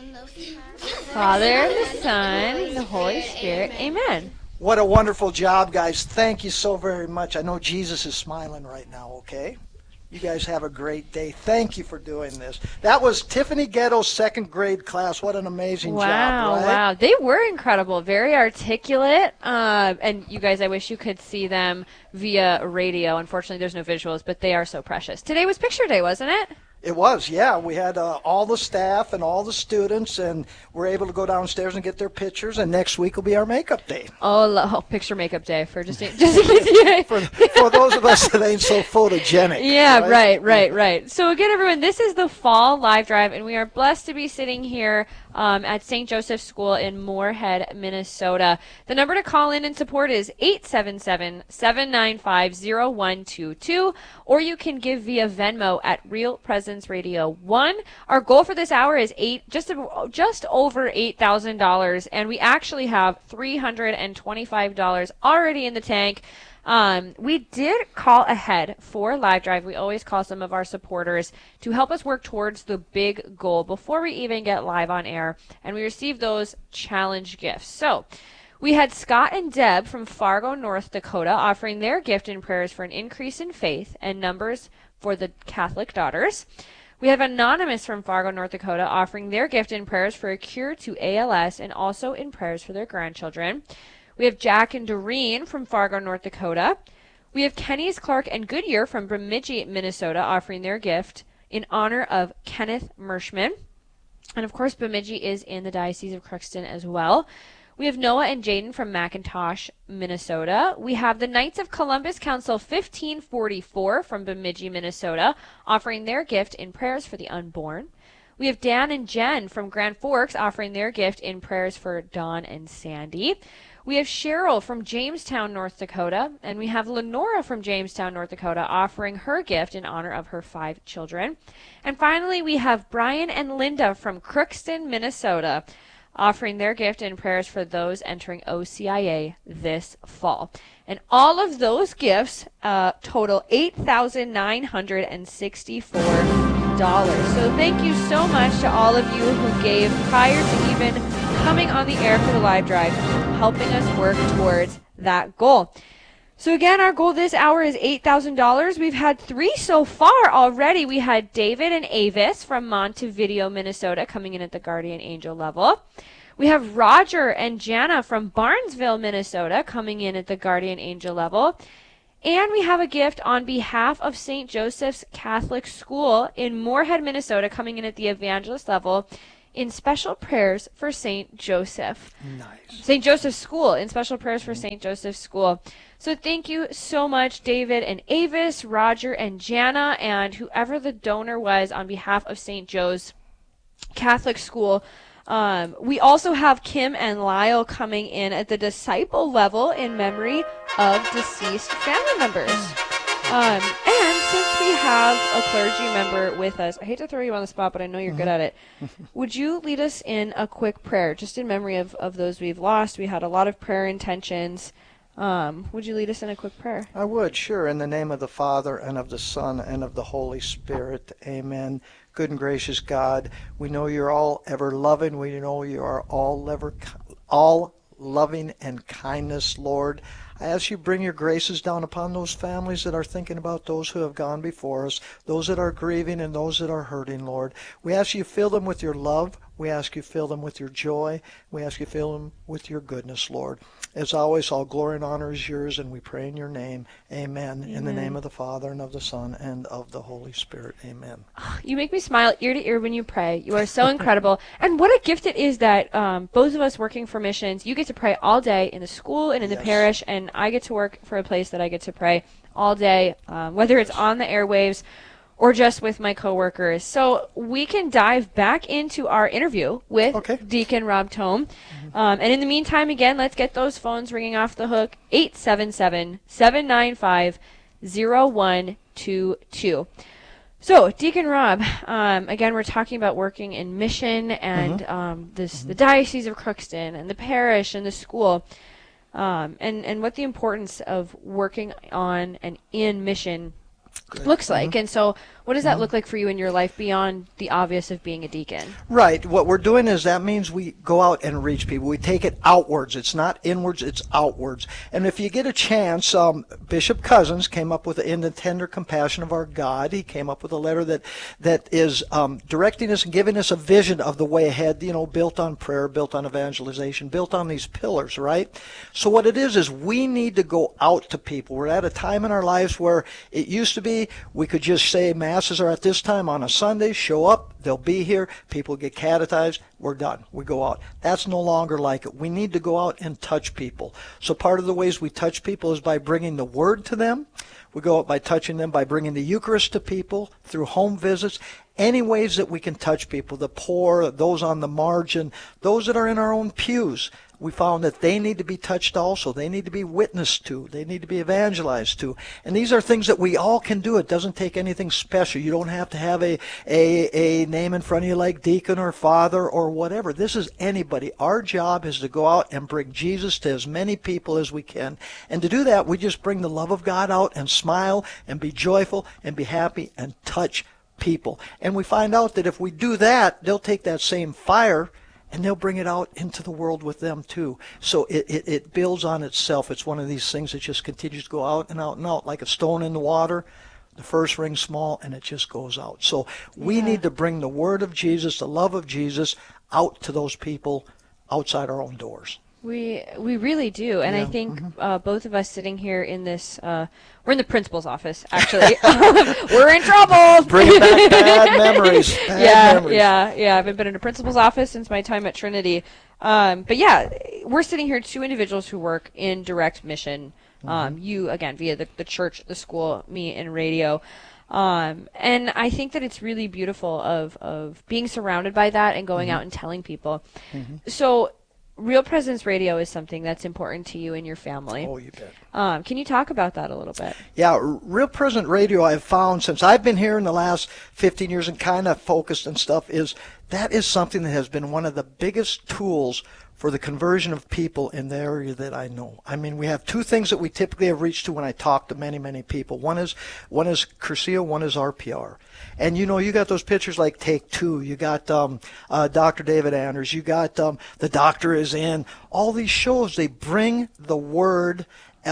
Father, the Son, and the Holy Spirit. Amen. What a wonderful job, guys. Thank you so very much. I know Jesus is smiling right now, okay? You guys have a great day. Thank you for doing this. That was Tiffany Ghetto's second grade class. What an amazing job, right? Wow. They were incredible. Very articulate. And you guys, I wish you could see them via radio. Unfortunately, there's no visuals, but they are so precious. Today was picture day, wasn't it? It was, yeah. We had all the staff and all the students, and we're able to go downstairs and get their pictures, and next week will be our makeup day. Oh, picture makeup day for just in case. For those of us that ain't so photogenic. Yeah, right. So again, everyone, this is the Fall Live Drive, and we are blessed to be sitting here at St. Joseph's School in Moorhead, Minnesota. The number to call in and support is 877-795-0122, or you can give via Venmo at Real Presence Radio 1. Our goal for this hour is just over $8,000, and we actually have $325 already in the tank. We did call ahead for Live Drive. We always call some of our supporters to help us work towards the big goal before we even get live on air, and we received those challenge gifts. So we had Scott and Deb from Fargo, North Dakota, offering their gift and prayers for an increase in faith and numbers for the Catholic daughters. We have Anonymous from Fargo, North Dakota, offering their gift and prayers for a cure to ALS and also in prayers for their grandchildren. We have Jack and Doreen from Fargo, North Dakota. We have Kenny's Clark and Goodyear from Bemidji, Minnesota, offering their gift in honor of Kenneth Mershman. And of course, Bemidji is in the Diocese of Crookston as well. We have Noah and Jaden from McIntosh, Minnesota. We have the Knights of Columbus Council 1544 from Bemidji, Minnesota, offering their gift in prayers for the unborn. We have Dan and Jen from Grand Forks offering their gift in prayers for Dawn and Sandy. We have Cheryl from Jamestown, North Dakota, and we have Lenora from Jamestown, North Dakota, offering her gift in honor of her 5 children. And finally, we have Brian and Linda from Crookston, Minnesota, offering their gift and prayers for those entering OCIA this fall. And all of those gifts total $8,964. So thank you so much to all of you who gave prior to even coming on the air for the live drive, helping us work towards that goal. So again, our goal this hour is $8,000. We've had 3 so far already. We had David and Avis from Montevideo, Minnesota, coming in at the Guardian Angel level. We have Roger and Jana from Barnesville, Minnesota, coming in at the Guardian Angel level. And we have a gift on behalf of St. Joseph's Catholic School in Moorhead, Minnesota, coming in at the Evangelist level in special prayers for St. Joseph. Nice. St. Joseph's School, in special prayers for St. Joseph's School. So thank you so much, David and Avis, Roger and Jana, and whoever the donor was on behalf of St. Joe's Catholic School. We also have Kim and Lyle coming in at the disciple level in memory of deceased family members. And since we have a clergy member with us, I hate to throw you on the spot, but I know you're good at it. Would you lead us in a quick prayer, just in memory of those we've lost? We had a lot of prayer intentions. Would you lead us in a quick prayer? I would, sure. In the name of the Father, and of the Son, and of the Holy Spirit. Amen. Good and gracious God, we know you're all ever loving. We know you are all loving and kindness, Lord. I ask you bring your graces down upon those families that are thinking about those who have gone before us, those that are grieving and those that are hurting, Lord. We ask you fill them with your love. We ask you fill them with your joy. We ask you fill them with your goodness, Lord. As always, all glory and honor is yours, and we pray in your name. Amen. In the name of the Father, and of the Son, and of the Holy Spirit. Amen. You make me smile ear to ear when you pray. You are so incredible. And what a gift it is that both of us working for missions, you get to pray all day in the school and in the parish, and I get to work for a place that I get to pray all day, whether it's on the airwaves or just with my coworkers. So we can dive back into our interview with Deacon Rob Thome. And in the meantime, again, let's get those phones ringing off the hook. 877-795-0122. So, Deacon Rob, again, we're talking about working in mission and the Diocese of Crookston and the parish and the school, and what the importance of working on and in mission looks like. And so What does that look like for you in your life beyond the obvious of being a deacon? Right. What we're doing is that means we go out and reach people. We take it outwards. It's not inwards, it's outwards. And if you get a chance, Bishop Cousins came up with, in the tender compassion of our God, he came up with a letter that is directing us and giving us a vision of the way ahead, built on prayer, built on evangelization, built on these pillars, right? So what it is we need to go out to people. We're at a time in our lives where it used to be we could just say masses are at this time on a Sunday, show up, they'll be here, people get catechized, we're done. We go out. That's no longer like it. We need to go out and touch people. So part of the ways we touch people is by bringing the Word to them. We go out by touching them, by bringing the Eucharist to people, through home visits, any ways that we can touch people, the poor, those on the margin, those that are in our own pews. We found that they need to be touched also. They need to be witnessed to. They need to be evangelized to. And these are things that we all can do. It doesn't take anything special. You don't have to have a name in front of you like deacon or father or whatever. This is anybody. Our job is to go out and bring Jesus to as many people as we can. And to do that, we just bring the love of God out and smile and be joyful and be happy and touch people. And we find out that if we do that, they'll take that same fire and they'll bring it out into the world with them too. So it builds on itself. It's one of these things that just continues to go out and out and out like a stone in the water. The first ring's small and it just goes out. So we need to bring the word of Jesus, the love of Jesus, out to those people outside our own doors. We really do, and I think both of us sitting here in this, we're in the principal's office, actually. We're in trouble! Bringing back bad memories. Bad memories. Yeah. I haven't been in a principal's office since my time at Trinity. But yeah, we're sitting here, two individuals who work in direct mission. You, again, via the church, the school, me in radio. And I think that it's really beautiful of being surrounded by that and going out and telling people. So Real Presence Radio is something that's important to you and your family. Oh, you bet. Can you talk about that a little bit? Yeah, Real Presence Radio, I've found since I've been here in the last 15 years and kind of focused and stuff, is something that has been one of the biggest tools for the conversion of people in the area that I know. I mean, we have two things that we typically have reached to when I talk to many, many people. One is Cursillo, one is RPR. And you got those pictures like Take Two. You got Dr. David Anders. You got The Doctor Is In. All these shows, they bring the word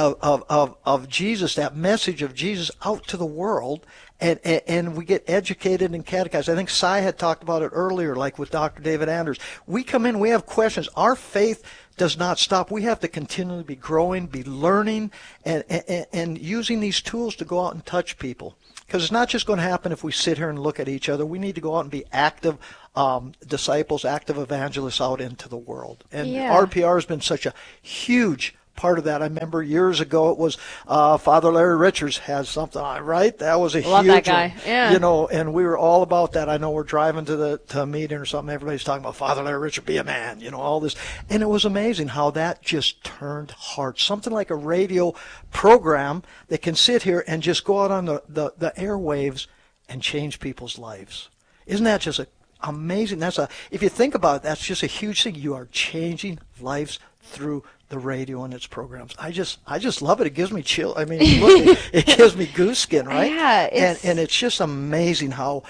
of Jesus, that message of Jesus, out to the world. And we get educated and catechized. I think Cy had talked about it earlier, like with Dr. David Anders. We come in, we have questions. Our faith does not stop. We have to continually be growing, be learning, and using these tools to go out and touch people. Because it's not just going to happen if we sit here and look at each other. We need to go out and be active disciples, active evangelists out into the world. And RPR has been such a huge part of that. I remember years ago it was Father Larry Richards has something on, right? That was a Love huge that guy. one, Yeah. And we were all about that. I know we're driving to a meeting or something. Everybody's talking about Father Larry Richards, be a man, all this. And it was amazing how that just turned hearts. Something like a radio program that can sit here and just go out on the airwaves and change people's lives. Isn't that just amazing? If you think about it, that's just a huge thing. You are changing lives through the radio and its programs. I just love it. It gives me chill. I mean, look, it gives me goose skin, right? Yeah. And it's just amazing how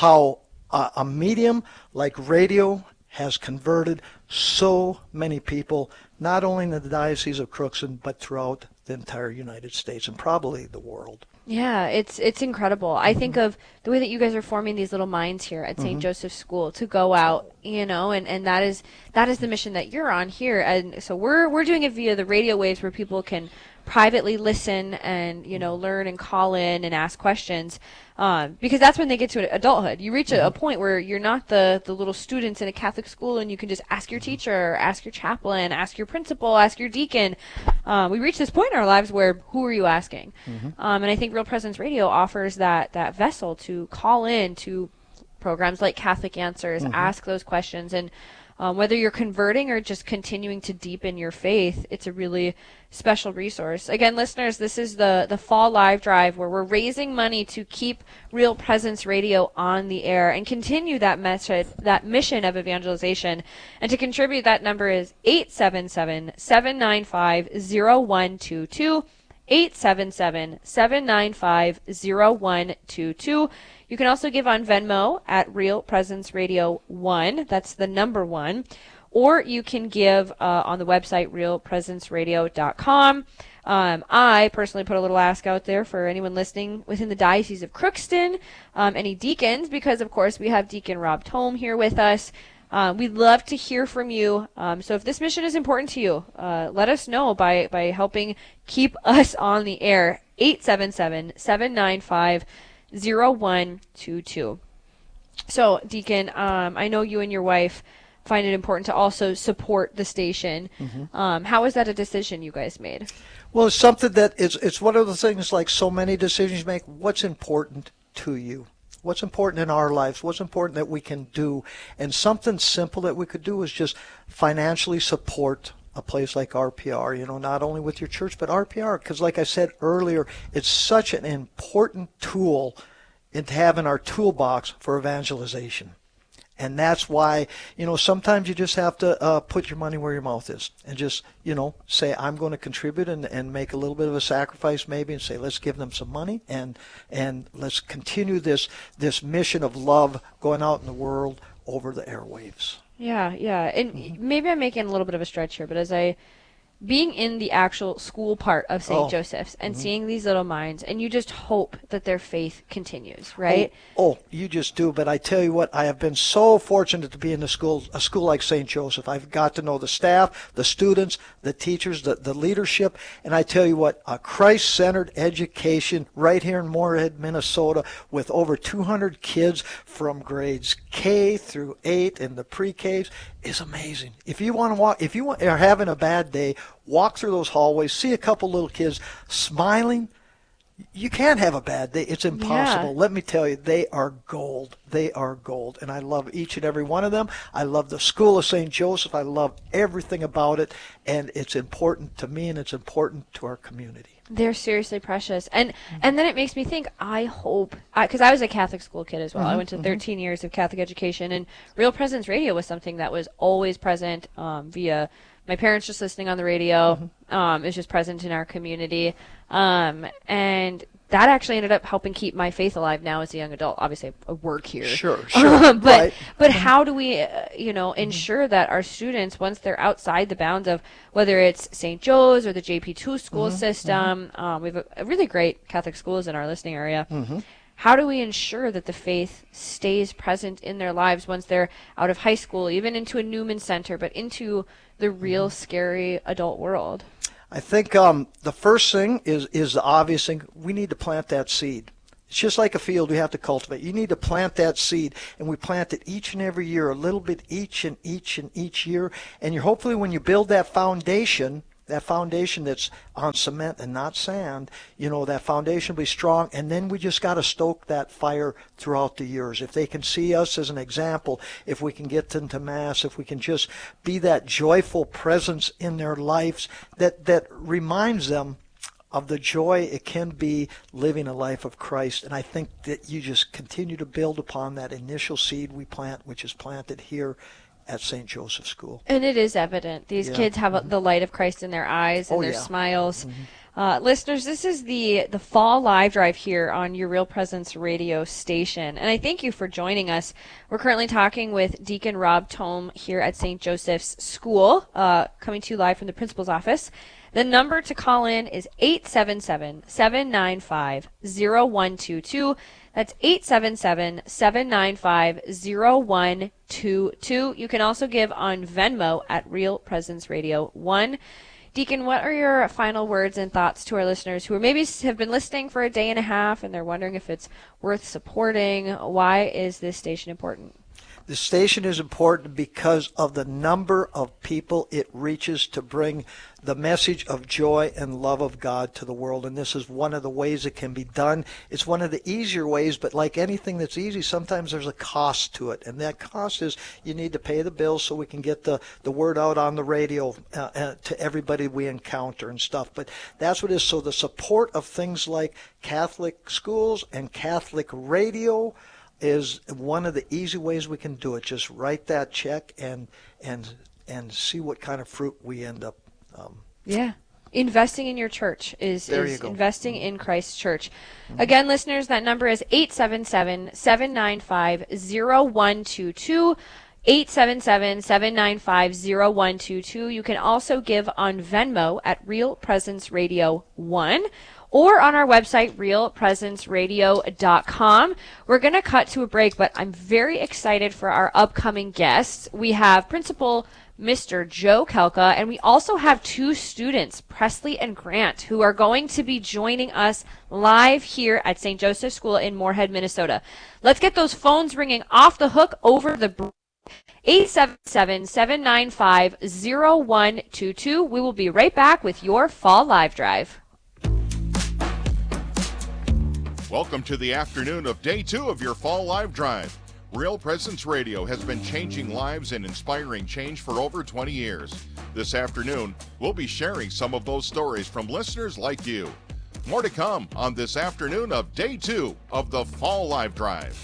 a medium like radio has converted so many people, not only in the Diocese of Crookston, but throughout the entire United States and probably the world. Yeah, it's incredible. I think of the way that you guys are forming these little minds here at St. Joseph's School to go out, and that is the mission that you're on here. And so we're doing it via the radio waves where people can privately listen and learn and call in and ask questions, because that's when they get to adulthood. You reach a point where you're not the little students in a Catholic school and you can just ask your teacher, ask your chaplain, ask your principal, ask your deacon. We reach this point in our lives where who are you asking? And I think Real Presence Radio offers that vessel to call in to programs like Catholic Answers, ask those questions, and whether you're converting or just continuing to deepen your faith, it's a really special resource. Again, listeners, this is the Fall Live Drive where we're raising money to keep Real Presence Radio on the air and continue that mission of evangelization. And to contribute, that number is 877-795-0122. 877-795-0122. You can also give on Venmo at Real Presence Radio 1. That's the number 1. Or you can give on the website realpresenceradio.com. I personally put a little ask out there for anyone listening within the Diocese of Crookston, any deacons, because, of course, we have Deacon Rob Tome here with us. We'd love to hear from you. So if this mission is important to you, let us know by helping keep us on the air. 877-795-0122. So, Deacon, I know you and your wife find it important to also support the station. How is that a decision you guys made? Well, it's something that it's one of the things, like so many decisions you make, what's important to you? What's important in our lives? What's important that we can do? And something simple that we could do is just financially support a place like RPR, not only with your church, but RPR, because like I said earlier, it's such an important tool to have in our toolbox for evangelization. And that's why, sometimes you just have to put your money where your mouth is and just, say, I'm going to contribute and make a little bit of a sacrifice maybe and say, let's give them some money and let's continue this mission of love going out in the world over the airwaves. Yeah. And maybe I'm making a little bit of a stretch here, but being in the actual school part of St. Joseph's and seeing these little minds, and you just hope that their faith continues, right? Oh, you just do. But I tell you what, I have been so fortunate to be in a school like St. Joseph. I've got to know the staff, the students, the teachers, the leadership, and I tell you what, a Christ-centered education right here in Moorhead, Minnesota, with over 200 kids from grades K through 8 in the pre-Ks is amazing. If you want to walk, if you are having a bad day, walk through those hallways, see a couple little kids smiling. You can't have a bad day. It's impossible. Yeah. Let me tell you, they are gold. They are gold. And I love each and every one of them. I love the School of St. Joseph. I love everything about it. And it's important to me and it's important to our community. They're seriously precious. And then it makes me think, I hope, because I was a Catholic school kid as well. I went to 13 years of Catholic education, and Real Presence Radio was something that was always present via my parents just listening on the radio. It was just present in our community. And that actually ended up helping keep my faith alive now as a young adult. Obviously, I work here. Sure. But how do we, ensure that our students, once they're outside the bounds of whether it's St. Joe's or the JP2 school system, we have a really great Catholic schools in our listening area. How do we ensure that the faith stays present in their lives once they're out of high school, even into a Newman Center, but into the real scary adult world? I think the first thing is the obvious thing. We need to plant that seed. It's just like a field we have to cultivate. You need to plant that seed, and we plant it each and every year, a little bit each year. And you're hopefully, when you build that foundation that's on cement and not sand, that foundation will be strong. And then we just got to stoke that fire throughout the years. If they can see us as an example, if we can get them to Mass, if we can just be that joyful presence in their lives that reminds them of the joy it can be living a life of Christ. And I think that you just continue to build upon that initial seed we plant, which is planted here at St. Joseph School. And it is evident. These kids have the light of Christ in their eyes and their smiles. Listeners, this is the fall live drive here on your Real Presence radio station. And I thank you for joining us. We're currently talking with Deacon Rob Tome here at St. Joseph's School, coming to you live from the principal's office. The number to call in is 877-795-0122. That's 877-795-0122. You can also give on Venmo at Real Presence Radio 1. Deacon, what are your final words and thoughts to our listeners who maybe have been listening for a day and a half and they're wondering if it's worth supporting? Why is this station important? The station is important because of the number of people it reaches to bring the message of joy and love of God to the world. And this is one of the ways it can be done. It's one of the easier ways, but like anything that's easy, sometimes there's a cost to it. And that cost is you need to pay the bills so we can get the word out on the radio to everybody we encounter and stuff. But that's what it is. So the support of things like Catholic schools and Catholic radio is one of the easy ways we can do it. Just write that check and see what kind of fruit we end up investing in your church, is investing in Christ's church. Again, listeners, that number is 877-795-0122. 877-795-0122. You can also give on Venmo at Real Presence Radio 1 or on our website, realpresenceradio.com. We're going to cut to a break, but I'm very excited for our upcoming guests. We have Principal Mr. Joe Kelka, and we also have two students, Presley and Grant, who are going to be joining us live here at St. Joseph's School in Moorhead, Minnesota. Let's get those phones ringing off the hook over the break. 877-795-0122. We will be right back with your Fall Live Drive. Welcome to the afternoon of day 2 of your Fall Live Drive. Real Presence Radio has been changing lives and inspiring change for over 20 years. This afternoon, we'll be sharing some of those stories from listeners like you. More to come on this afternoon of day 2 of the Fall Live Drive.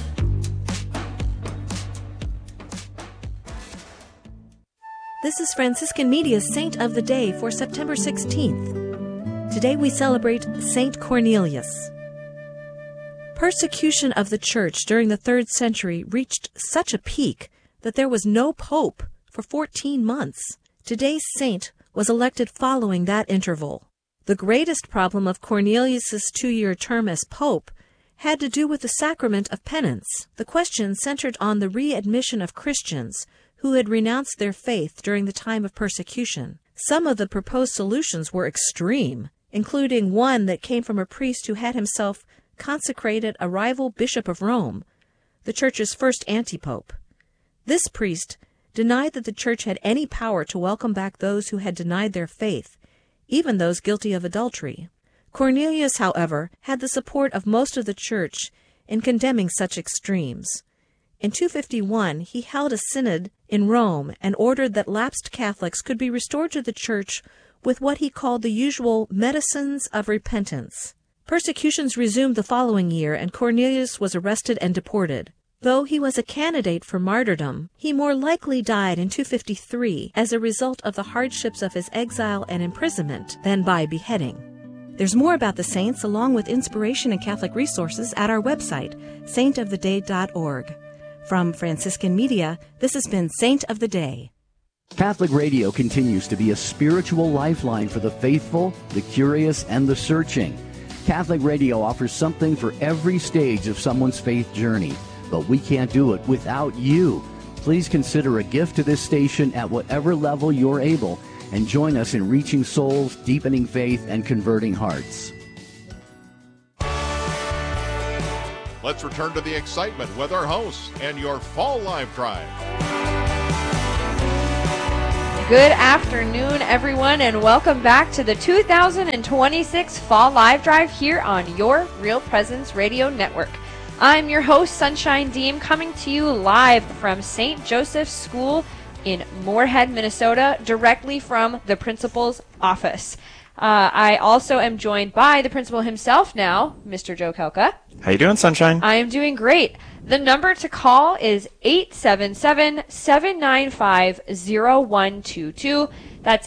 This is Franciscan Media's Saint of the Day for September 16th. Today we celebrate Saint Cornelius. Persecution of the Church during the 3rd century reached such a peak that there was no pope for 14 months. Today's saint was elected following that interval. The greatest problem of Cornelius's 2-year term as pope had to do with the sacrament of penance. The question centered on the readmission of Christians who had renounced their faith during the time of persecution. Some of the proposed solutions were extreme, including one that came from a priest who had himself consecrated a rival bishop of Rome, the Church's first antipope. This priest denied that the Church had any power to welcome back those who had denied their faith, even those guilty of adultery. Cornelius, however, had the support of most of the Church in condemning such extremes. In 251, he held a synod in Rome and ordered that lapsed Catholics could be restored to the Church with what he called the usual medicines of repentance. Persecutions resumed the following year, and Cornelius was arrested and deported. Though he was a candidate for martyrdom, he more likely died in 253 as a result of the hardships of his exile and imprisonment than by beheading. There's more about the saints along with inspiration and Catholic resources at our website, saintoftheday.org. From Franciscan Media, this has been Saint of the Day. Catholic Radio continues to be a spiritual lifeline for the faithful, the curious, and the searching. Catholic Radio offers something for every stage of someone's faith journey, but we can't do it without you. Please consider a gift to this station at whatever level you're able, and join us in reaching souls, deepening faith, and converting hearts. Let's return to the excitement with our hosts and your Fall Live Drive. Good afternoon, everyone, and welcome back to the 2026 Fall Live Drive here on your Real Presence Radio Network. I'm your host, Sunshine Deem, coming to you live from St. Joseph's School in Moorhead, Minnesota, directly from the principal's office. I also am joined by the principal himself now, Mr. Joe Kelka. How you doing, Sunshine? I am doing great. The number to call is 877-795-0122. That's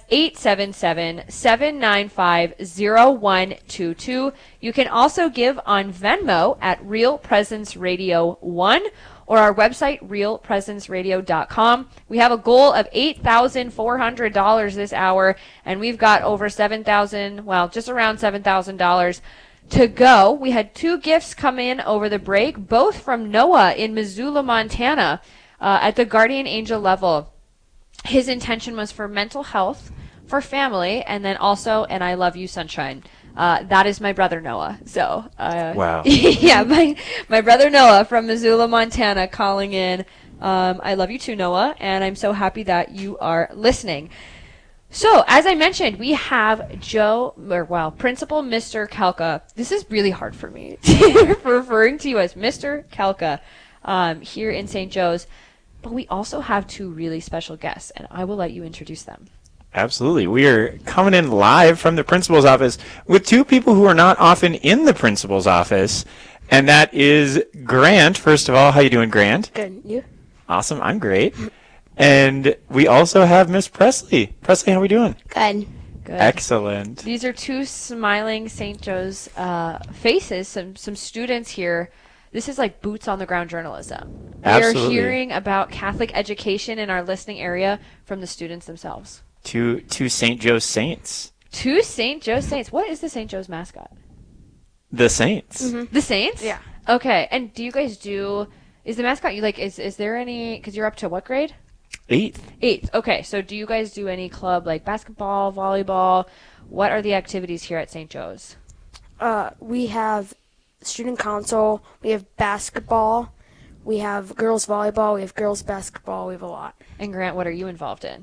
877-795-0122. You can also give on Venmo at Real Presence Radio 1 or our website, realpresenceradio.com. We have a goal of $8,400 this hour, and we've got over $7,000, well, just around $7,000 to go. We had 2 gifts come in over the break, both from Noah in Missoula, Montana, at the guardian angel level. His intention was for mental health, for family, and then also, and I love you, Sunshine. That is my brother Noah. So, wow. Yeah, my brother Noah from Missoula, Montana, calling in. I love you too, Noah, and I'm so happy that you are listening. So, as I mentioned, we have Principal Mr. Kelka. This is really hard for me, referring to you as Mr. Kelka here in St. Joe's. But we also have 2 really special guests, and I will let you introduce them. Absolutely. We are coming in live from the principal's office with 2 people who are not often in the principal's office, and that is Grant. First of all, how you doing, Grant? Good. You? Awesome. I'm great. And we also have Miss Presley. Presley, how are we doing? Good. Good. Excellent. These are two smiling St. Joe's faces, some students here. This is like boots on the ground journalism. We Absolutely. are hearing about Catholic education in our listening area from the students themselves. Two St. Joe Saints. Two St. Joe Saints. What is the St. Joe's mascot? The Saints. Mm-hmm. The Saints? Yeah. Okay. And do you guys is the mascot, is there any, because you're up to what grade? 8th. 8th. Okay. So do you guys do any club like basketball, volleyball? What are the activities here at St. Joe's? We have student council, we have basketball, we have girls volleyball, we have girls basketball, we have a lot. And Grant, what are you involved in?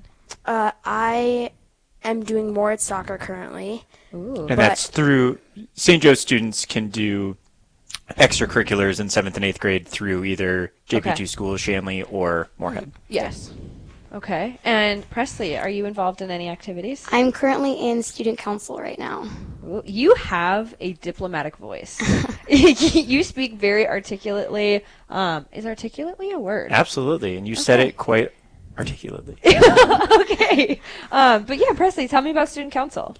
I am doing more at soccer currently. Ooh. And that's through St. Joe students can do extracurriculars in 7th and 8th grade through either JP2 Okay. School, Shanley, or Moorhead. Yes. Okay. And Presley, are you involved in any activities? I'm currently in student council right now. Ooh, you have a diplomatic voice. You speak very articulately. Is articulately a word? Absolutely. And you said it quite articulately. Okay. But yeah, Presley, tell me about student council.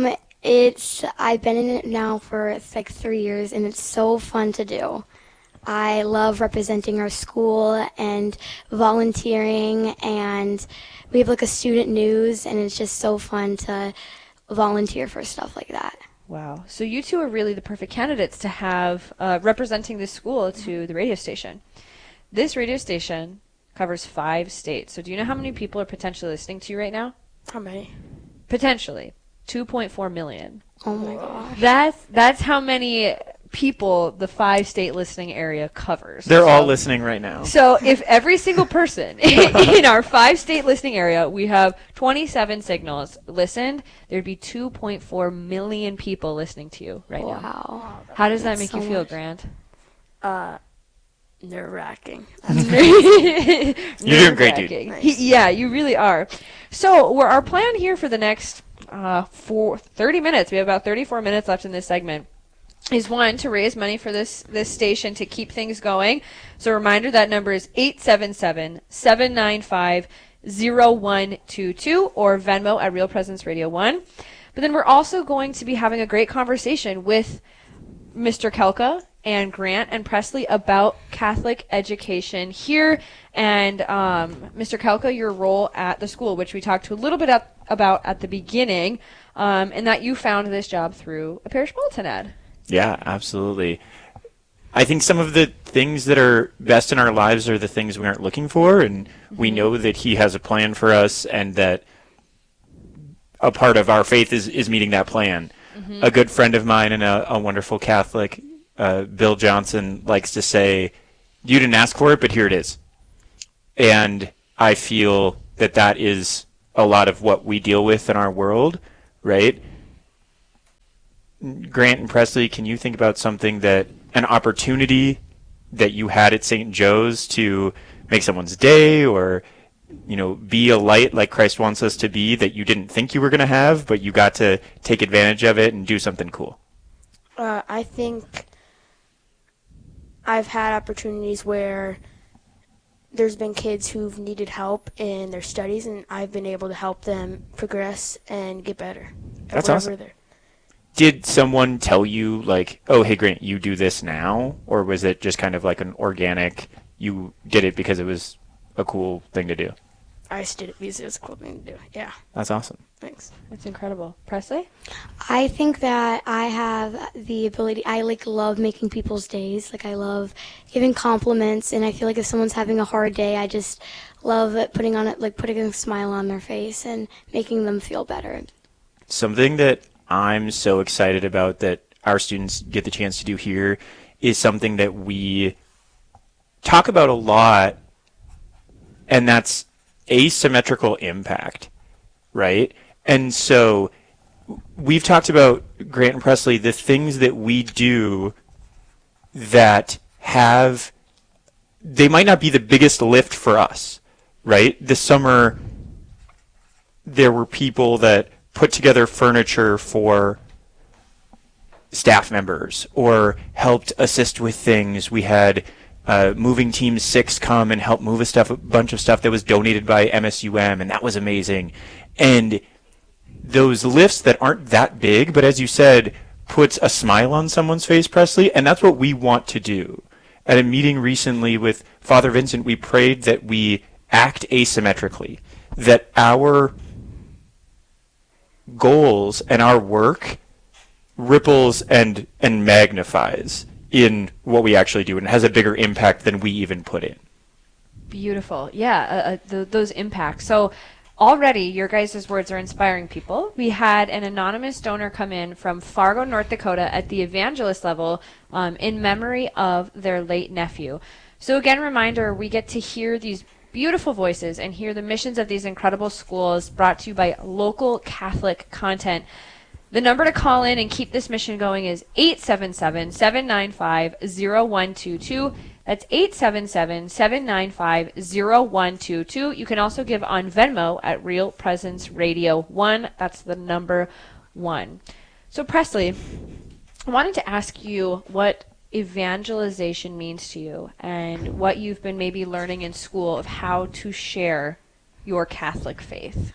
I've been in it now for like 3 years, and it's so fun to do. I love representing our school and volunteering, and we have like a student news, and it's just so fun to volunteer for stuff like that. Wow. So you two are really the perfect candidates to have representing this school to the radio station. This radio station covers 5 states. So do you know how many people are potentially listening to you right now? How many? Potentially 2.4 million. Oh my gosh. That's how many people the 5-state listening area covers. They're all listening right now. So if every single person in our 5-state listening area, we have 27 signals listened, there'd be 2.4 million people listening to you right now. Wow. How does that That's make you so feel, much. Grant? Nerve-wracking. You're doing great, dude. Yeah, you really are. So our plan here for the next 30 minutes, we have about 34 minutes left in this segment, is one, to raise money for this station to keep things going. So a reminder, that number is 877-795-0122 or Venmo at Real Presence Radio 1. But then we're also going to be having a great conversation with Mr. Kelka and Grant and Presley about Catholic education here, and Mr. Kelka, your role at the school, which we talked to a little bit about at the beginning, and that you found this job through a parish bulletin ad. Yeah, absolutely. I think some of the things that are best in our lives are the things we aren't looking for, and we know that he has a plan for us, and that a part of our faith is meeting that plan. A good friend of mine and a wonderful Catholic, Bill Johnson, likes to say, you didn't ask for it, but here it is. And I feel that is a lot of what we deal with in our world, right? Grant and Presley, can you think about something an opportunity that you had at St. Joe's to make someone's day, or, be a light like Christ wants us to be, that you didn't think you were going to have, but you got to take advantage of it and do something cool? I think I've had opportunities where there's been kids who've needed help in their studies, and I've been able to help them progress and get better. That's awesome. Did someone tell you, like, oh, hey, Grant, you do this now? Or was it just kind of like an organic, you did it because it was a cool thing to do? I just did it because it was a cool thing to do. Yeah. That's awesome. Thanks. That's incredible. Presley? I think that I have the ability, I love making people's days. I love giving compliments, and I feel like if someone's having a hard day, I just love putting a smile on their face and making them feel better. Something that I'm so excited about that our students get the chance to do here is something that we talk about a lot, and that's asymmetrical impact, right? And so we've talked about, Grant and Presley, the things that we do that they might not be the biggest lift for us, right? This summer, there were people that put together furniture for staff members or helped assist with things. We had Moving Team 6 come and help move a bunch of stuff that was donated by MSUM, and that was amazing. And those lifts that aren't that big, but as you said, puts a smile on someone's face, Presley, and that's what we want to do. At a meeting recently with Father Vincent, we prayed that we act asymmetrically, that our goals and our work ripples and magnifies in what we actually do, and has a bigger impact than we even put in. Beautiful. Yeah, those impacts. So already your guys' words are inspiring people. We had an anonymous donor come in from Fargo, North Dakota at the evangelist level in memory of their late nephew. So again, reminder, we get to hear these beautiful voices and hear the missions of these incredible schools brought to you by local Catholic content. The number to call in and keep this mission going is 877-795-0122. That's 877-795-0122. You can also give on Venmo at Real Presence Radio 1. That's the number 1. So Presley, I wanted to ask you what evangelization means to you and what you've been maybe learning in school of how to share your Catholic faith.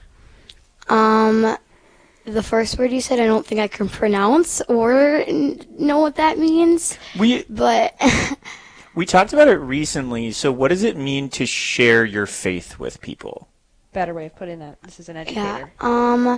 The first word you said, I don't think I can pronounce or know what that means. But we talked about it recently. So what does it mean to share your faith with people? Better way of putting that. This is an educator. Yeah.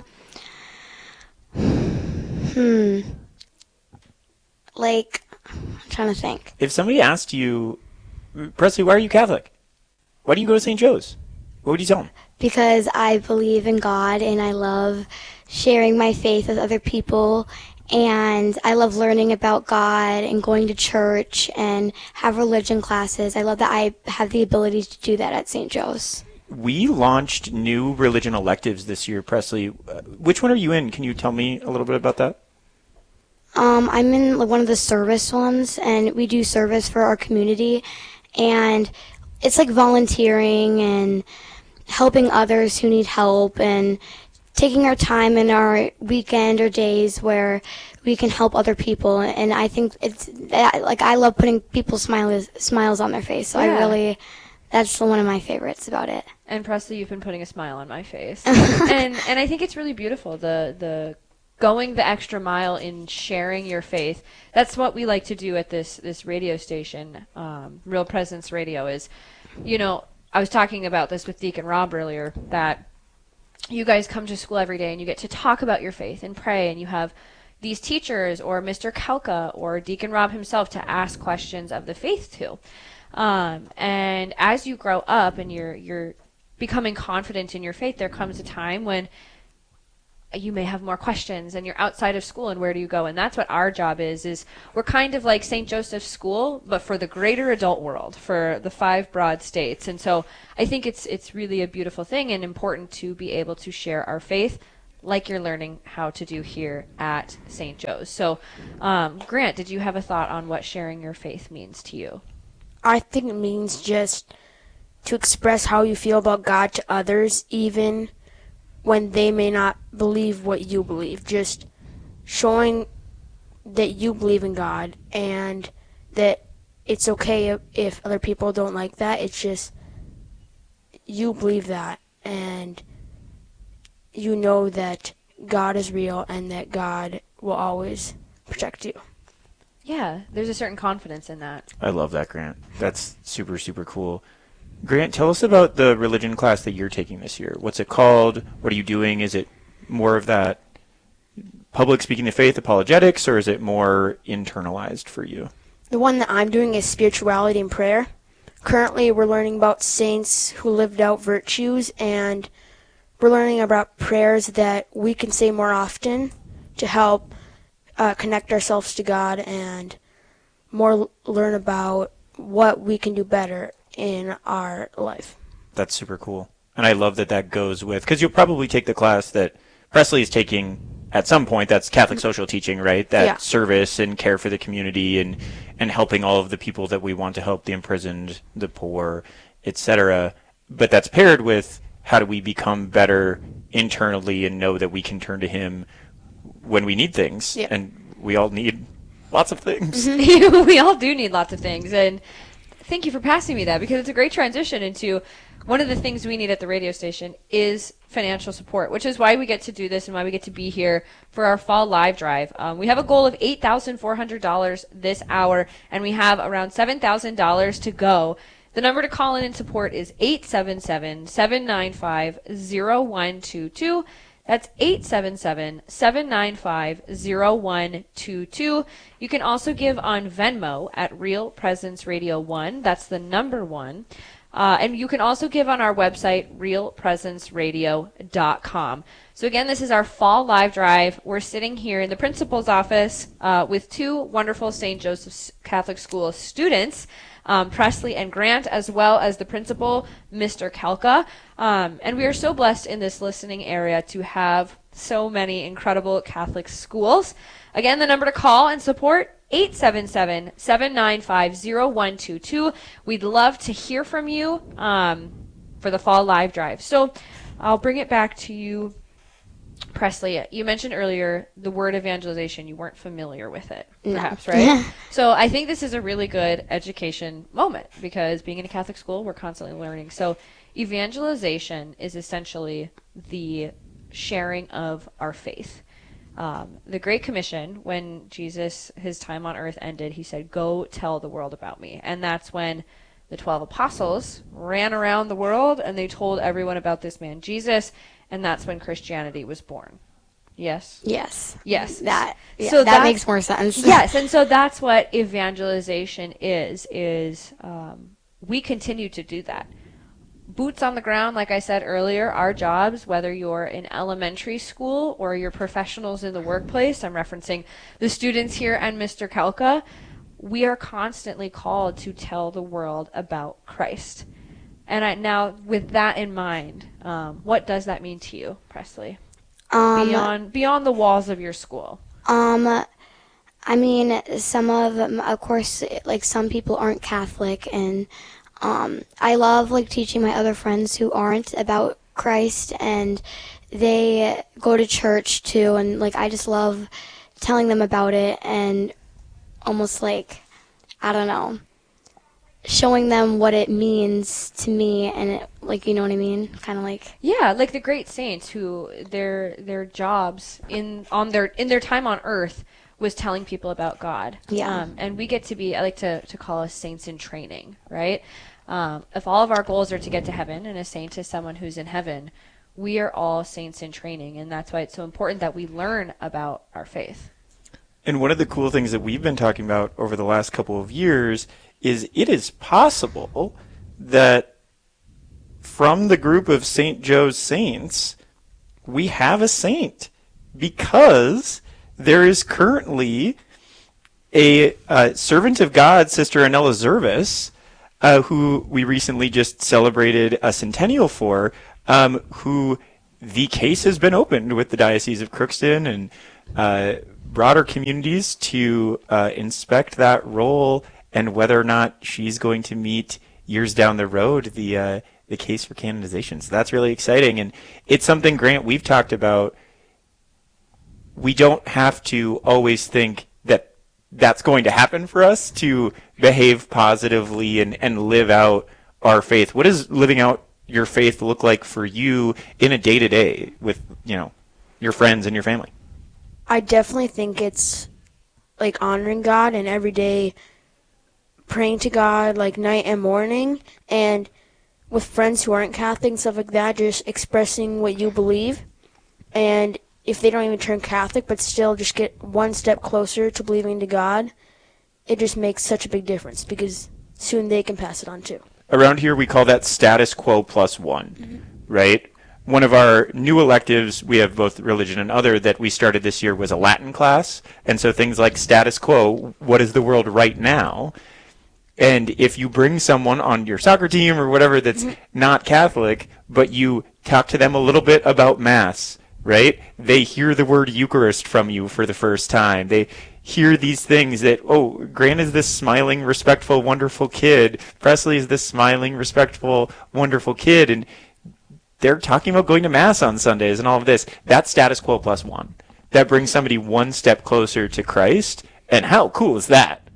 Like, I'm trying to think. If somebody asked you, Presley, why are you Catholic? Why do you go to St. Joe's? What would you tell them? Because I believe in God and I love sharing my faith with other people, and I love learning about God and going to church and have religion classes. I love that I have the ability to do that at St. Joe's. We launched new religion electives this year, Presley. Which one are you in? Can you tell me a little bit about that? I'm in one of the service ones, and we do service for our community, and it's like volunteering and helping others who need help and taking our time in our weekend or days where we can help other people. And I think it's like I love putting people's smiles on their face. So Yeah. That's one of my favorites about it. And Presley, you've been putting a smile on my face. and I think it's really beautiful, the going the extra mile in sharing your faith. That's what we like to do at this radio station, Real Presence Radio, is, I was talking about this with Deacon Rob earlier, that you guys come to school every day and you get to talk about your faith and pray, and you have these teachers or Mr. Kalka or Deacon Rob himself to ask questions of the faith to. And as you grow up and you're becoming confident in your faith, there comes a time when you may have more questions and you're outside of school, and where do you go? And that's what our job is we're kind of like St. Joseph's School, but for the greater adult world, for the 5 broad states. And so I think it's really a beautiful thing and important to be able to share our faith like you're learning how to do here at St. Joe's. So, Grant, did you have a thought on what sharing your faith means to you? I think it means just to express how you feel about God to others, even when they may not believe what you believe. Just showing that you believe in God and that it's okay if other people don't like that. It's just you believe that, and you know that God is real and that God will always protect you. Yeah, there's a certain confidence in that. I love that, Grant. That's super, super cool. Grant, tell us about the religion class that you're taking this year. What's it called? What are you doing? Is it more of that public speaking the faith, apologetics, or is it more internalized for you? The one that I'm doing is spirituality and prayer. Currently, we're learning about saints who lived out virtues, and we're learning about prayers that we can say more often to help connect ourselves to God, and more learn about what we can do better in our life. That's super cool. And I love that goes with, because you'll probably take the class that Presley is taking at some point. That's Catholic social teaching, right? That service and care for the community and helping all of the people that we want to help, the imprisoned, the poor, etc. But that's paired with how do we become better internally and know that we can turn to Him when we need things. And we all need lots of things. We all do need lots of things. And thank you for passing me that, because it's a great transition into one of the things we need at the radio station is financial support, which is why we get to do this and why we get to be here for our fall live drive. We have a goal of $8,400 this hour, and we have around $7,000 to go. The number to call in and support is 877-795-0122. That's 877-795-0122. You can also give on Venmo at Real Presence Radio 1. That's the number 1. And you can also give on our website, realpresenceradio.com. So again, this is our fall live drive. We're sitting here in the principal's office with two wonderful St. Joseph's Catholic School students, Presley and Grant, as well as the principal, Mr. Kelka. And we are so blessed in this listening area to have so many incredible Catholic schools. Again, the number to call and support, 877-795-0122. We'd love to hear from you for the fall live drive. So I'll bring it back to you, Presley. You mentioned earlier the word evangelization. You weren't familiar with it, perhaps, right? So I think this is a really good education moment, because being in a Catholic school, we're constantly learning. So evangelization is essentially the sharing of our faith. The Great Commission, when Jesus, his time on earth ended, he said, "Go tell the world about me." And that's when the 12 apostles ran around the world and they told everyone about this man, Jesus, and that's when Christianity was born. Yes? Yes. Yes. That that makes more sense. Yes, and so that's what evangelization is we continue to do that. Boots on the ground, like I said earlier, our jobs, whether you're in elementary school or you're professionals in the workplace, I'm referencing the students here and Mr. Kelka, we are constantly called to tell the world about Christ. And now, with that in mind, what does that mean to you, Presley? Beyond the walls of your school. I mean, of course, like, some people aren't Catholic, and I love, like, teaching my other friends who aren't about Christ, and they go to church too, and, like, I just love telling them about it, and almost, like, I don't know, showing them what it means to me, and it, like, you know what I mean? Kind of like, yeah, like the great saints who their jobs in their time on earth was telling people about God. Yeah. And we get to be, I like to call us saints in training, right? If all of our goals are to get to heaven, and a saint is someone who's in heaven, we are all saints in training, and that's why it's so important that we learn about our faith. And one of the cool things that we've been talking about over the last couple of years is it is possible that from the group of St. Joe's saints, we have a saint, because there is currently a servant of God, Sister Anella Zervis, who we recently just celebrated a centennial for, who the case has been opened with the Diocese of Crookston and broader communities to inspect that role and whether or not she's going to meet years down the road the case for canonization. So that's really exciting, and it's something, Grant, we've talked about. We don't have to always think that that's going to happen for us to behave positively and live out our faith. What does living out your faith look like for you in a day-to-day with, your friends and your family? I definitely think it's like honoring God and every day praying to God, like night and morning, and with friends who aren't Catholic and stuff like that, just expressing what you believe. And if they don't even turn Catholic, but still just get one step closer to believing to God, it just makes such a big difference, because soon they can pass it on too. Around here, we call that status quo plus one, right? One of our new electives, we have both religion and other, that we started this year was a Latin class. And so things like status quo, what is the world right now? And if you bring someone on your soccer team or whatever that's not Catholic, but you talk to them a little bit about Mass, right? They hear the word Eucharist from you for the first time. They hear these things that, oh, Grant is this smiling, respectful, wonderful kid. Presley is this smiling, respectful, wonderful kid. And they're talking about going to Mass on Sundays and all of this. That's status quo plus one. That brings somebody one step closer to Christ. And how cool is that?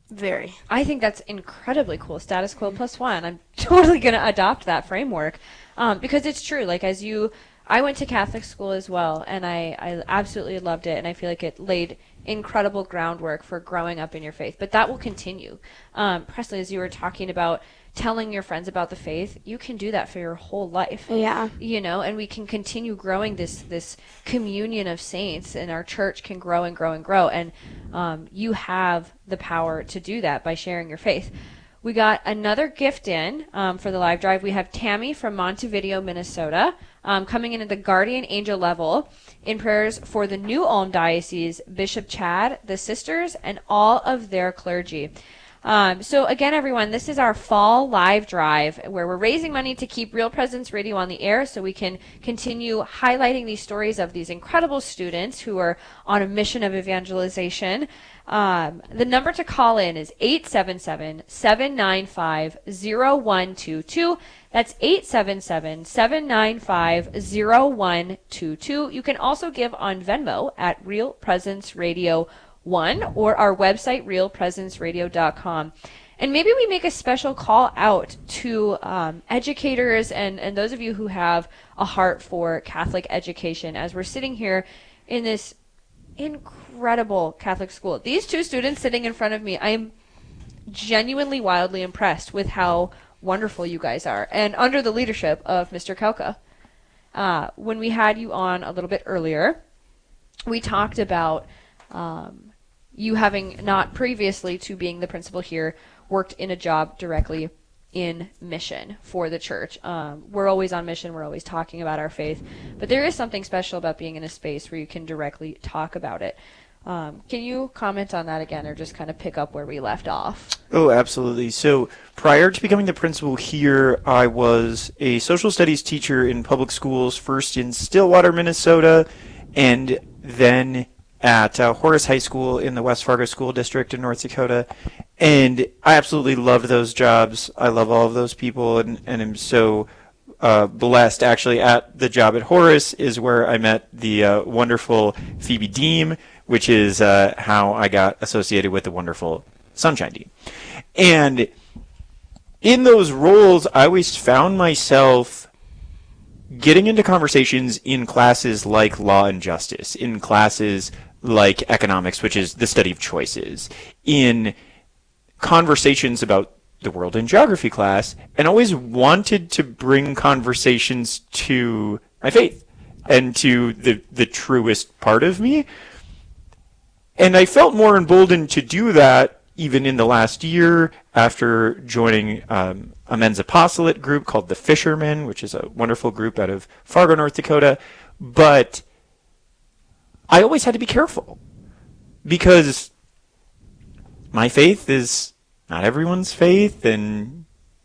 Very. I think that's incredibly cool. Status quo plus one. I'm totally going to adopt that framework because it's true. Like I went to Catholic school as well, and I absolutely loved it, and I feel like it laid incredible groundwork for growing up in your faith. But that will continue. Presley, as you were talking about telling your friends about the faith, you can do that for your whole life. Yeah. And we can continue growing this communion of saints, and our church can grow and grow and grow. And you have the power to do that by sharing your faith. We got another gift in for the live drive. We have Tammy from Montevideo, Minnesota, coming in at the guardian angel level in prayers for the New Ulm Diocese, Bishop Chad, the sisters, and all of their clergy. So again, everyone, this is our fall live drive where we're raising money to keep Real Presence Radio on the air so we can continue highlighting these stories of these incredible students who are on a mission of evangelization. The number to call in is 877-795-0122. That's 877-795-0122. You can also give on Venmo at Real Presence Radio 1 or our website, realpresenceradio.com. And maybe we make a special call out to educators and those of you who have a heart for Catholic education as we're sitting here in this incredible Catholic school. These two students sitting in front of me, I am genuinely wildly impressed with how wonderful you guys are, and under the leadership of Mr. Kelka. When we had you on a little bit earlier, we talked about you having not previously to being the principal here worked in a job directly in mission for the church. We're always on mission. We're always talking about our faith. But there is something special about being in a space where you can directly talk about it. Can you comment on that again or just kind of pick up where we left off? Oh, absolutely. So prior to becoming the principal here, I was a social studies teacher in public schools, first in Stillwater, Minnesota, and then at Horace High School in the West Fargo School District in North Dakota. And I absolutely loved those jobs. I love all of those people, and am so blessed. Actually, at the job at Horace is where I met the wonderful Phoebe Deem, which is how I got associated with the wonderful Sunshine Deem. And in those roles, I always found myself getting into conversations in classes like Law and Justice, in classes like Economics, which is the study of choices, in conversations about the world in geography class, and always wanted to bring conversations to my faith and to the truest part of me. And I felt more emboldened to do that even in the last year after joining a men's apostolate group called the Fishermen, which is a wonderful group out of Fargo, North Dakota. But I always had to be careful because my faith is not everyone's faith, and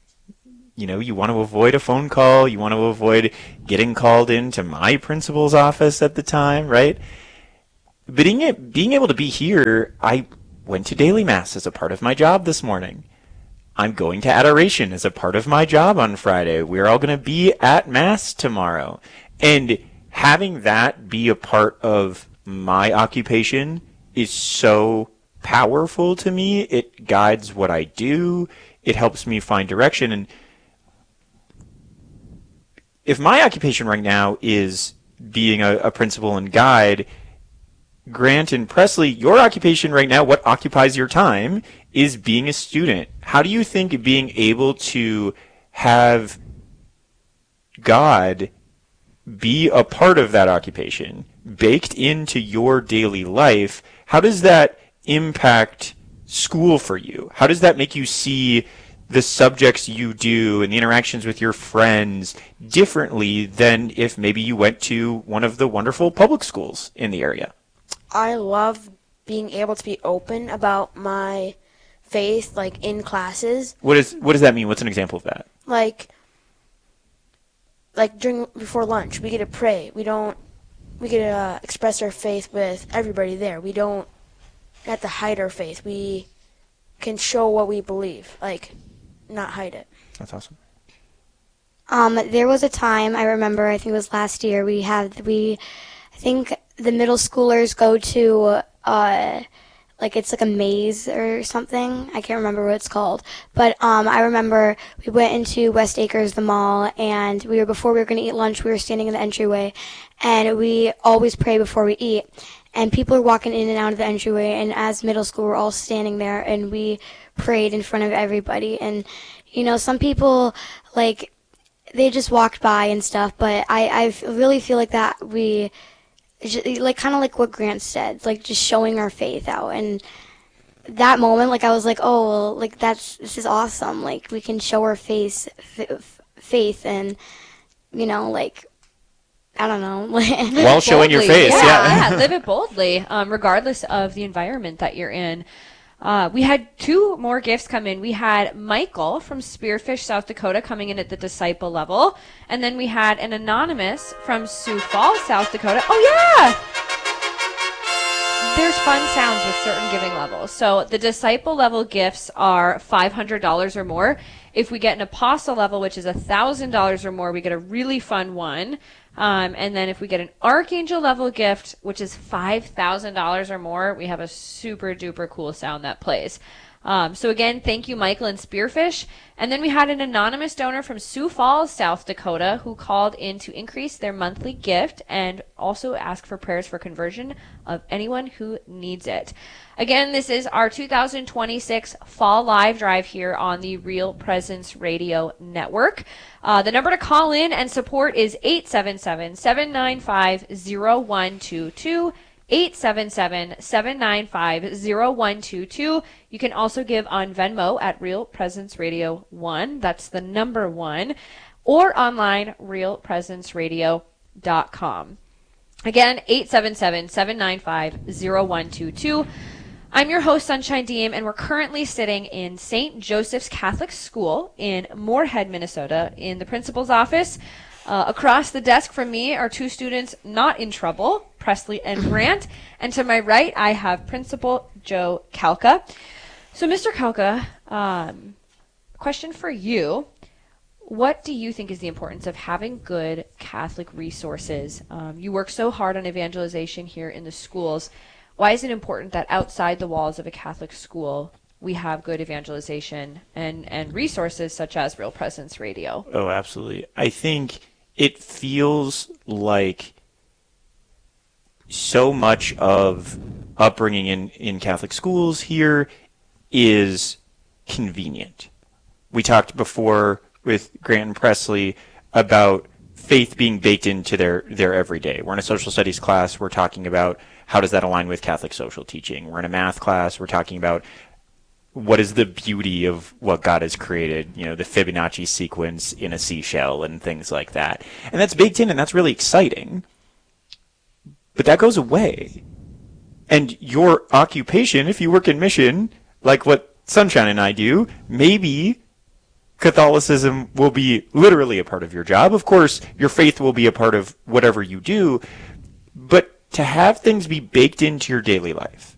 you want to avoid a phone call, you want to avoid getting called into my principal's office at the time, right? But being able to be here, I went to daily mass as a part of my job this morning. I'm going to adoration as a part of my job on Friday. We're all going to be at mass tomorrow. And having that be a part of my occupation is so powerful to me. It guides what I do. It helps me find direction. And if my occupation right now is being a principal and guide, Grant and Presley, your occupation right now, what occupies your time, is being a student. How do you think being able to have God be a part of that occupation, baked into your daily life, how does that impact school for you? How does that make you see the subjects you do and the interactions with your friends differently than if maybe you went to one of the wonderful public schools in the area? I love being able to be open about my faith, like in classes. What does that mean? What's an example of that? Like before lunch, we get to pray. We get to express our faith with everybody there. We don't have to hide our faith. We can show what we believe, not hide it. That's awesome. There was a time, I remember, I think it was last year, I think the middle schoolers go to like it's like a maze or something. I can't remember what it's called. But I remember we went into West Acres, the mall, and before we were going to eat lunch, we were standing in the entryway, and we always pray before we eat. And people are walking in and out of the entryway, and as middle school, we're all standing there, and we prayed in front of everybody. And, some people, like, they just walked by and stuff, but I really feel like that we, like, kind of like what Grant said, like, just showing our faith out. And that moment, like, I was like, oh, well, like, this is awesome. Like, we can show our faith and, like, I don't know. While showing your face, yeah. Live it boldly, regardless of the environment that you're in. We had 2 more gifts come in. We had Michael from Spearfish, South Dakota, coming in at the disciple level. And then we had an anonymous from Sioux Falls, South Dakota. Oh, yeah! There's fun sounds with certain giving levels. So the disciple level gifts are $500 or more. If we get an apostle level, which is $1,000 or more, we get a really fun one. And then if we get an archangel level gift, which is $5,000 or more, we have a super duper cool sound that plays. So again, thank you, Michael and Spearfish. And then we had an anonymous donor from Sioux Falls, South Dakota, who called in to increase their monthly gift and also ask for prayers for conversion of anyone who needs it. Again, this is our 2026 Fall Live Drive here on the Real Presence Radio Network. The number to call in and support is 877-795-0122. 877-795-0122. You can also give on Venmo at Real Presence Radio 1. That's the number 1. Or online, realpresenceradio.com. Again, 877-795-0122. I'm your host, Sunshine Diem, and we're currently sitting in St. Joseph's Catholic School in Moorhead, Minnesota, in the principal's office. Across the desk from me are 2 students not in trouble, Presley and Grant. And to my right, I have Principal Joe Kalka. So, Mr. Kalka, question for you. What do you think is the importance of having good Catholic resources? You work so hard on evangelization here in the schools. Why is it important that outside the walls of a Catholic school we have good evangelization and resources such as Real Presence Radio? Oh, absolutely. I think it feels like so much of upbringing in Catholic schools here is convenient. We talked before with Grant and Presley about faith being baked into their everyday. We're in a social studies class. We're talking about how does that align with Catholic social teaching. We're in a math class. We're talking about what is the beauty of what God has created, the Fibonacci sequence in a seashell and things like that. And that's baked in, and that's really exciting. But that goes away. And your occupation, if you work in mission, like what Sunshine and I do, maybe Catholicism will be literally a part of your job. Of course, your faith will be a part of whatever you do. But to have things be baked into your daily life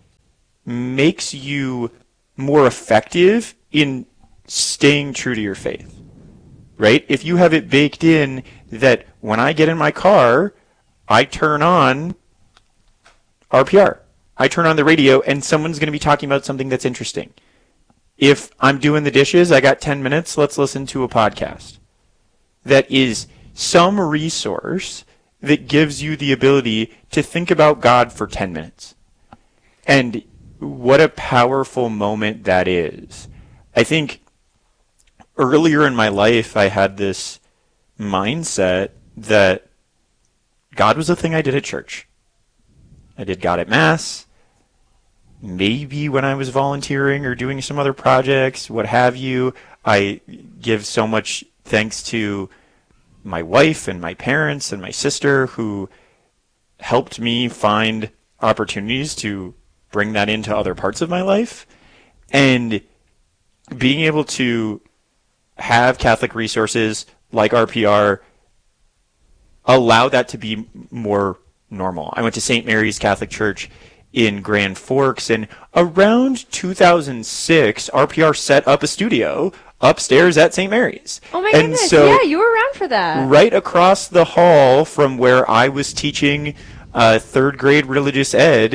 makes you more effective in staying true to your faith, right? If you have it baked in that when I get in my car, I turn on RPR. I turn on the radio and someone's going to be talking about something that's interesting. If I'm doing the dishes, I got 10 minutes, let's listen to a podcast. That is some resource that gives you the ability to think about God for 10 minutes. And what a powerful moment that is. I think earlier in my life, I had this mindset that God was a thing I did at church. I did God at Mass. Maybe when I was volunteering or doing some other projects, what have you. I give so much thanks to my wife and my parents and my sister who helped me find opportunities to bring that into other parts of my life. And being able to have Catholic resources like RPR allow that to be more normal. I went to St. Mary's Catholic Church in Grand Forks, and around 2006, RPR set up a studio upstairs at St. Mary's. Oh my goodness, so, yeah, you were around for that. Right across the hall from where I was teaching 3rd grade religious ed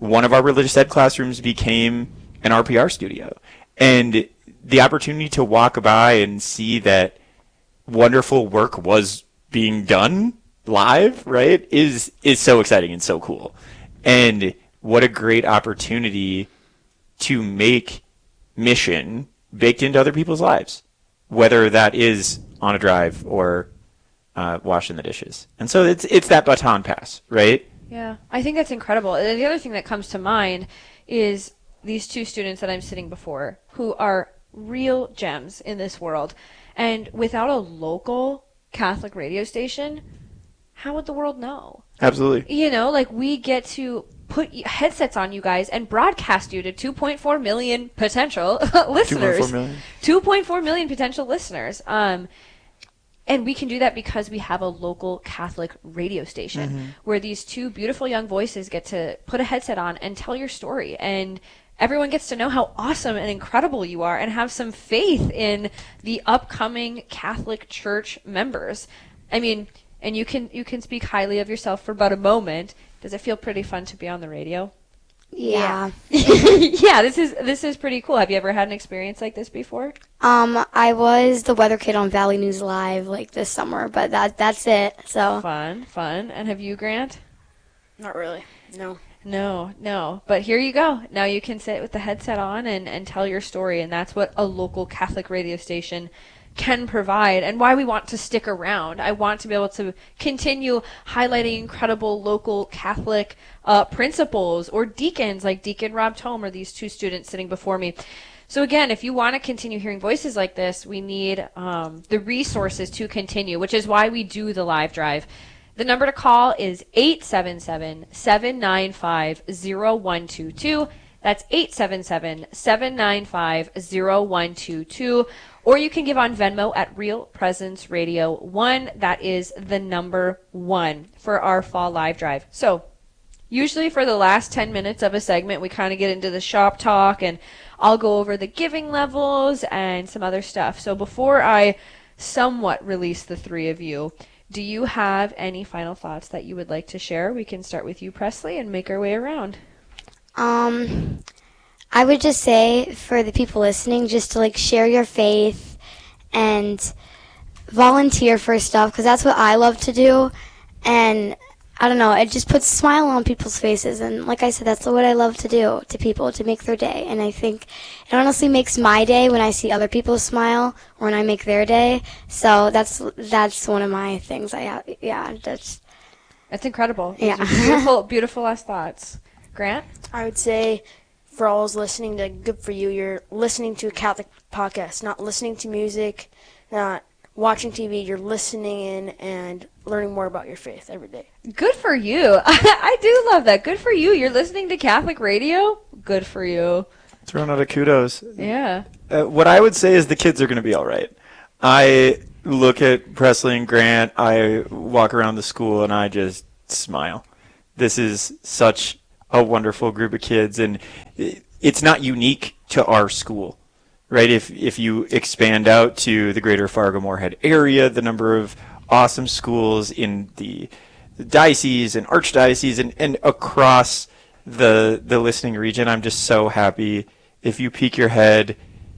one of our religious ed classrooms became an RPR studio. And the opportunity to walk by and see that wonderful work was being done live, right, is so exciting and so cool. And what a great opportunity to make mission baked into other people's lives, whether that is on a drive or washing the dishes. And so it's that baton pass, right? Yeah, I think that's incredible. And the other thing that comes to mind is these two students that I'm sitting before who are real gems in this world. And without a local Catholic radio station, how would the world know? Absolutely. You know, like we get to put headsets on you guys and broadcast you to 2.4 million potential listeners. 2.4 million. 2.4 million potential listeners. And we can do that because we have a local Catholic radio station where these two beautiful young voices get to put a headset on and tell your story. And everyone gets to know how awesome and incredible you are and have some faith in the upcoming Catholic Church members. I mean, and you can speak highly of yourself for about a moment. Does it feel pretty fun to be on the radio? Yeah. Yeah, this is pretty cool. Have you ever had an experience like this before? I was the weather kid on Valley News Live like this summer, but that's it. So Fun. And have you, Grant? Not really. No. No. But here you go. Now you can sit with the headset on and tell your story, and that's what a local Catholic radio station can provide and why we want to stick around. I want to be able to continue highlighting incredible local Catholic principals or deacons like Deacon Rob Tome or these two students sitting before me. So again, if you want to continue hearing voices like this, we need the resources to continue, which is why we do the live drive. The number to call is 877-795-0122. That's 877-795-0122. Or you can give on Venmo at Real Presence Radio 1. That is the number 1 for our fall live drive. So usually for the last 10 minutes of a segment, we kind of get into the shop talk, and I'll go over the giving levels and some other stuff. So before I somewhat release the three of you, do you have any final thoughts that you would like to share? We can start with you, Presley, and make our way around. I would just say for the people listening, just to share your faith and volunteer for stuff, because that's what I love to do. And I don't know, it just puts a smile on people's faces. And like I said, that's what I love to do to people, to make their day. And I think it honestly makes my day when I see other people smile or when I make their day. So that's one of my things. That's incredible. Yeah. Beautiful, beautiful last thoughts. Grant? I would say for all those listening to Good For You, you're listening to a Catholic podcast, not listening to music, not watching TV. You're listening in and learning more about your faith every day. Good for you. I do love that. Good for you. You're listening to Catholic radio? Good for you. Throwing out a kudos. Yeah. What I would say is the kids are going to be all right. I look at Presley and Grant, I walk around the school, and I just smile. This is such a wonderful group of kids, and it's not unique to our school, right? If you expand out to the greater Fargo-Moorhead area, the number of awesome schools in the diocese and archdiocese and across the listening region, I'm just so happy. If you peek your head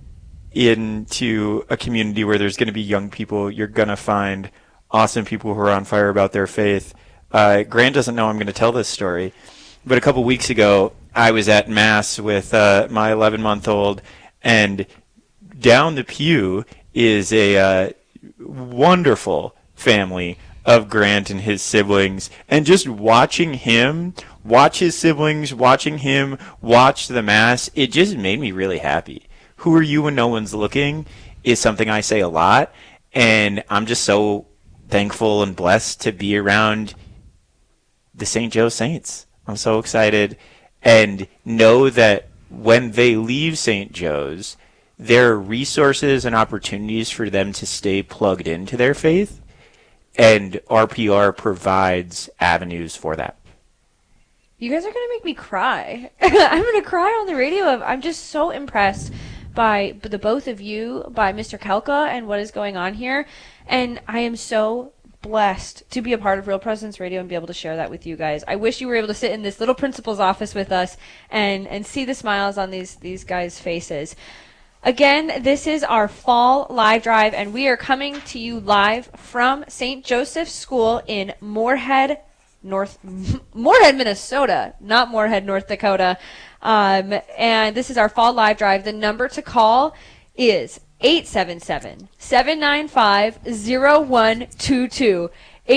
into a community where there's going to be young people, you're going to find awesome people who are on fire about their faith. Grant doesn't know I'm going to tell this story, but a couple weeks ago, I was at Mass with my 11-month-old, and down the pew is a wonderful family of Grant and his siblings, and just watching him watch his siblings, watching him watch the Mass, it just made me really happy. Who are you when no one's looking is something I say a lot, and I'm just so thankful and blessed to be around the St. Joe Saints. I'm so excited, and know that when they leave St. Joe's, there are resources and opportunities for them to stay plugged into their faith, and RPR provides avenues for that. You guys are going to make me cry. I'm going to cry on the radio. I'm just so impressed by the both of you, by Mr. Kelka and what is going on here, and I am so blessed to be a part of Real Presence Radio and be able to share that with you guys. I wish you were able to sit in this little principal's office with us and see the smiles on these guys' faces. Again, this is our fall live drive, and we are coming to you live from St. Joseph's School in Moorhead, Minnesota, not Moorhead, North Dakota. And this is our fall live drive. The number to call is 877-795-0122.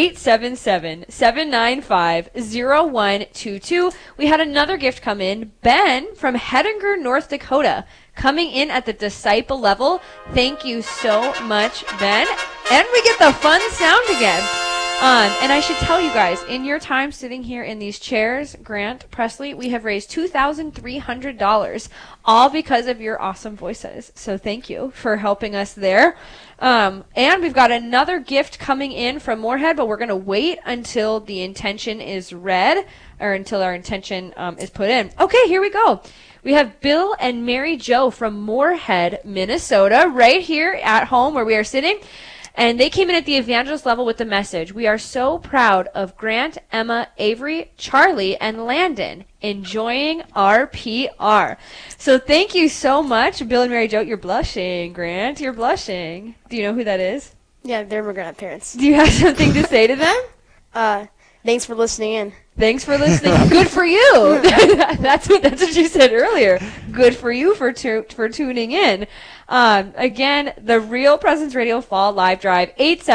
877-795-0122. We had another gift come in. Ben from Hettinger, North Dakota, coming in at the disciple level. Thank you so much, Ben. And we get the fun sound again. And I should tell you guys, in your time sitting here in these chairs, Grant, Presley, we have raised $2,300, all because of your awesome voices. So thank you for helping us there. And we've got another gift coming in from Moorhead, but we're going to wait until the intention is read, or until our intention is put in. Okay, here we go. We have Bill and Mary Jo from Moorhead, Minnesota, right here at home where we are sitting. And they came in at the evangelist level with the message. We are so proud of Grant, Emma, Avery, Charlie, and Landon enjoying RPR. So thank you so much, Bill and Mary Jo. You're blushing, Grant. You're blushing. Do you know who that is? Yeah, they're my grandparents. Do you have something to say to them? Thanks for listening in. Thanks for listening. Good for you. That's what you said earlier. Good for you for tuning in. Again, the Real Presence Radio Fall Live Drive,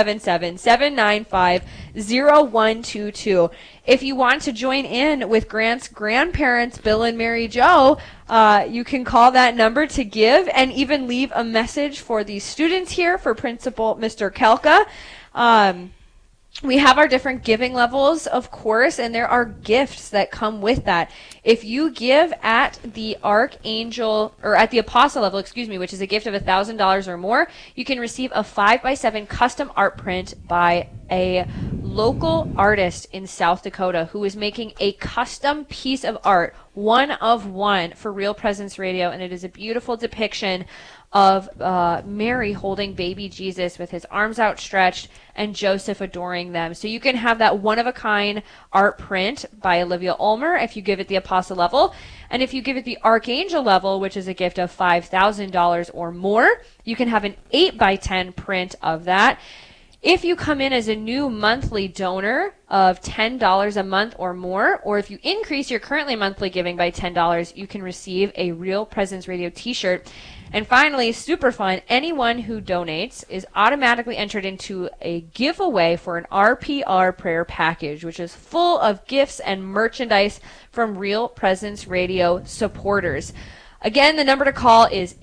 877-795-0122. If you want to join in with Grant's grandparents, Bill and Mary Jo, you can call that number to give and even leave a message for the students here, for Principal Mr. Kelka. We have our different giving levels, of course, and there are gifts that come with that. If you give at the Archangel, or at the Apostle level, which is a gift of $1,000 or more, you can receive a 5x7 custom art print by a local artist in South Dakota who is making a custom piece of art, one of one, for Real Presence Radio, and it is a beautiful depiction of Mary holding baby Jesus with his arms outstretched and Joseph adoring them. So you can have that one-of-a-kind art print by Olivia Ulmer if you give it the Apostle level. And if you give it the Archangel level, which is a gift of $5,000 or more, you can have an 8x10 print of that. If you come in as a new monthly donor of $10 a month or more, or if you increase your currently monthly giving by $10, you can receive a Real Presence Radio t-shirt. And finally, super fun, anyone who donates is automatically entered into a giveaway for an RPR prayer package, which is full of gifts and merchandise from Real Presence Radio supporters. Again, the number to call is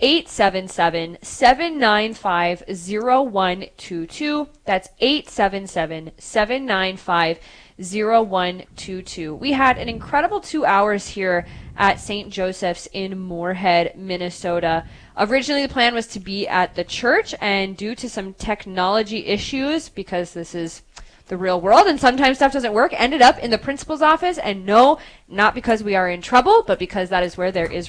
877-795-0122. That's 877-795-0122. We had an incredible 2 hours here at St. Joseph's in Moorhead, Minnesota. Originally, the plan was to be at the church, and due to some technology issues, because this is the real world and sometimes stuff doesn't work, ended up in the principal's office. And no, not because we are in trouble, but because that is where there is